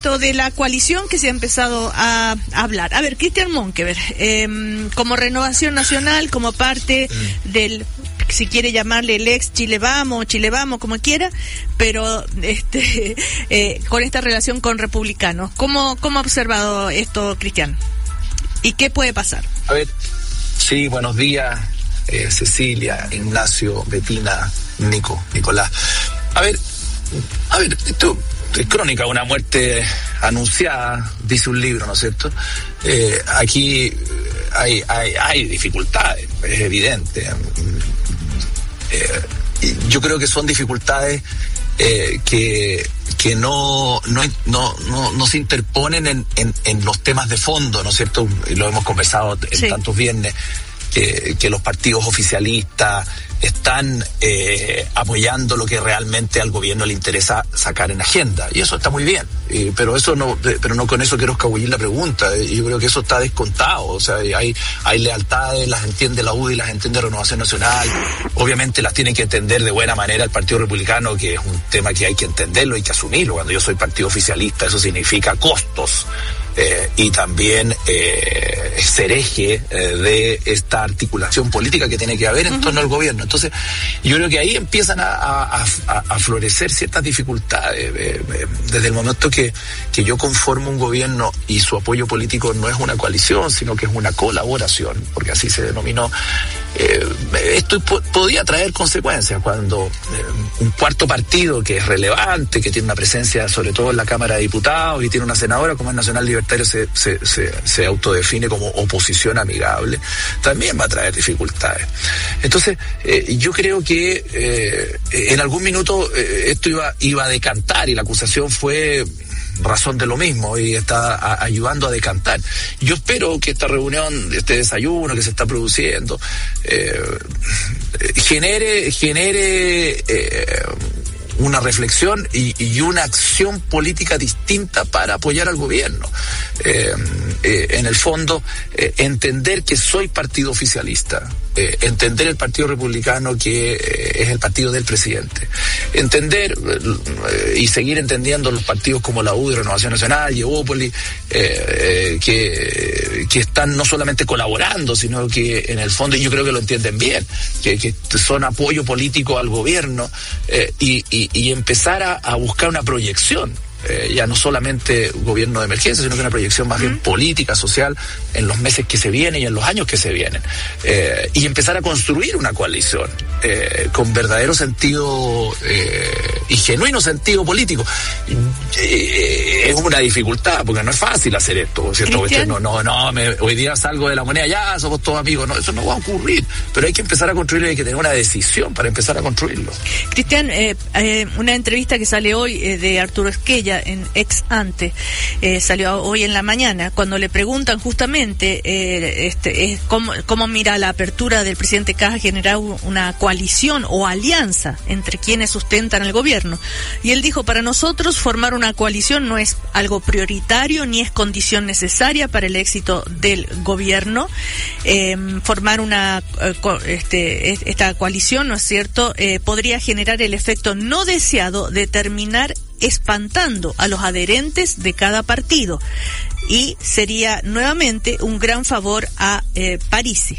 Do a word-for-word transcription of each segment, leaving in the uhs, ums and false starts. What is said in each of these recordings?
esto de la coalición que se ha empezado a, a hablar. A ver, Cristian Monkeberg, eh, como Renovación Nacional, como parte mm. del, si quiere llamarle el ex Chile Vamos, Chile Vamos, como quiera, pero este eh, con esta relación con republicanos. ¿Cómo, cómo ha observado esto, Cristian? ¿Y qué puede pasar? A ver, sí, buenos días, eh, Cecilia, Ignacio, Betina, Nico, Nicolás. A ver, a ver, esto es crónica de una muerte anunciada, dice un libro, ¿no es cierto? Eh, aquí hay, hay, hay dificultades, es evidente. Eh, yo creo que son dificultades eh, que que no no no no, no se interponen en, en, en los temas de fondo, ¿no es cierto? Y lo hemos conversado en sí. tantos viernes, que, que los partidos oficialistas están eh, apoyando lo que realmente al gobierno le interesa sacar en agenda, y eso está muy bien, eh, pero eso no pero no con eso quiero escabullir la pregunta. Yo creo que eso está descontado, o sea, hay hay lealtades, las entiende la U D I, las entiende Renovación Nacional, obviamente las tiene que entender de buena manera el Partido Republicano, que es un tema que hay que entenderlo, hay que asumirlo. Cuando yo soy partido oficialista, eso significa costos, eh, y también eh, ser eje eh, de esta articulación política que tiene que haber en uh-huh. torno al gobierno. Entonces, yo creo que ahí empiezan a, a, a, a florecer ciertas dificultades. Eh, eh, desde el momento que, que yo conformo un gobierno y su apoyo político no es una coalición, sino que es una colaboración, porque así se denominó, eh, esto po- podía traer consecuencias cuando eh, un cuarto partido que es relevante, que tiene una presencia sobre todo en la Cámara de Diputados y tiene una senadora como es Nacional Libertario, se, se, se, se autodefine como oposición amigable, también va a traer dificultades. Entonces, eh, yo creo que eh, en algún minuto eh, esto iba, iba a decantar, y la acusación fue razón de lo mismo y está a, ayudando a decantar. Yo espero que esta reunión, este desayuno que se está produciendo, eh, genere, genere eh, una reflexión y, y una acción política distinta para apoyar al gobierno. Eh, eh, en el fondo, eh, entender que soy partido oficialista, eh, entender el Partido Republicano que eh, es el partido del presidente, entender eh, y seguir entendiendo los partidos como la U D I, Renovación Nacional, Evópolis, eh, eh, que, que están no solamente colaborando, sino que en el fondo, y yo creo que lo entienden bien, que, que son apoyo político al gobierno, eh, y, y, y empezar a, a buscar una proyección. Eh, ya no solamente gobierno de emergencia, sino que una proyección más bien política, social, en los meses que se vienen y en los años que se vienen. Eh, y empezar a construir una coalición eh, con verdadero sentido eh, y genuino sentido político. Eh, es una dificultad, porque no es fácil hacer esto, ¿cierto? No, no, no, me, hoy día salgo de la moneda, ya somos todos amigos. No, eso no va a ocurrir, pero hay que empezar a construirlo y hay que tener una decisión para empezar a construirlo. Cristian, eh, eh, una entrevista que sale hoy eh, de Arturo Esquella en Ex Ante, eh, salió hoy en la mañana, cuando le preguntan justamente eh, este, eh, cómo, cómo mira la apertura del presidente Kast a generar una coalición o alianza entre quienes sustentan el gobierno, y él dijo: para nosotros formar una coalición no es algo prioritario ni es condición necesaria para el éxito del gobierno. Eh, formar una eh, co- este, esta coalición, ¿no es cierto?, eh, podría generar el efecto no deseado de terminar espantando a los adherentes de cada partido, y sería nuevamente un gran favor a eh, Parisi.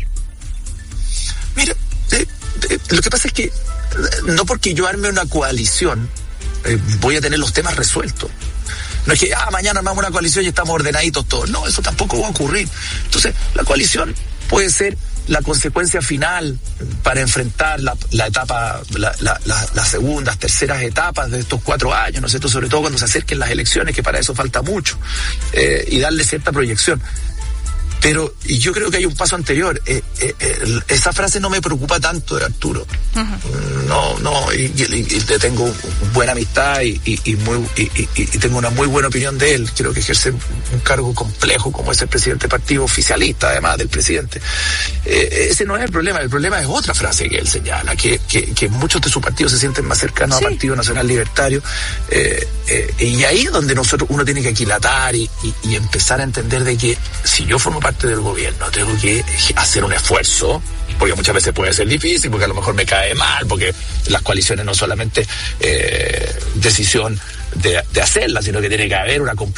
Mira, eh, eh, lo que pasa es que eh, no porque yo arme una coalición eh, voy a tener los temas resueltos. No es que ah, mañana armamos una coalición y estamos ordenaditos todos. No, eso tampoco va a ocurrir. Entonces, la coalición puede ser la consecuencia final para enfrentar la, la etapa, la, la, la, las segundas, terceras etapas de estos cuatro años, ¿no es cierto? Sobre todo cuando se acerquen las elecciones, que para eso falta mucho, eh, y darle cierta proyección. Pero yo creo que hay un paso anterior. Eh, eh, eh, esa frase no me preocupa tanto de Arturo. Uh-huh. No, no, y, y, y le tengo buena amistad y, y, y, muy, y, y, y tengo una muy buena opinión de él. Creo que ejerce un cargo complejo como es el presidente del partido oficialista, además del presidente. Eh, ese no es el problema. El problema es otra frase que él señala, que, que, que muchos de sus partidos se sienten más cercanos sí. al Partido Nacional Libertario. Eh, eh, y ahí es donde nosotros uno tiene que aquilatar y, y, y empezar a entender de que si yo formo parte del gobierno tengo que hacer un esfuerzo, porque muchas veces puede ser difícil, porque a lo mejor me cae mal, porque las coaliciones no solamente eh, decisión de, de hacerlas, sino que tiene que haber una